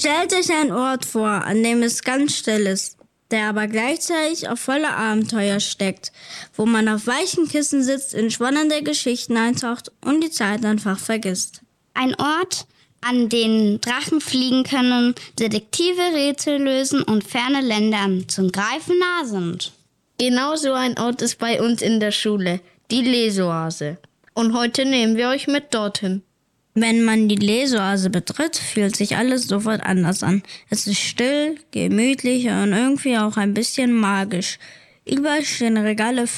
Stellt euch einen Ort vor, an dem es ganz still ist, der aber gleichzeitig auch voller Abenteuer steckt, wo man auf weichen Kissen sitzt, in spannende Geschichten eintaucht und die Zeit einfach vergisst. Ein Ort, an den Drachen fliegen können, Detektive Rätsel lösen und ferne Länder zum Greifen nah sind. Genau so ein Ort ist bei uns in der Schule, die Leseoase. Und heute nehmen wir euch mit dorthin. Wenn man die Leseoase betritt, fühlt sich alles sofort anders an. Es ist still, gemütlich und irgendwie auch ein bisschen magisch. Überall stehen Regale